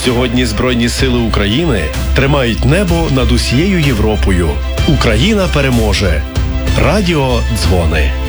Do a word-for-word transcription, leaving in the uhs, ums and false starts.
Сьогодні Збройні сили України тримають небо над усією Європою. Україна переможе. Радіо Дзвони.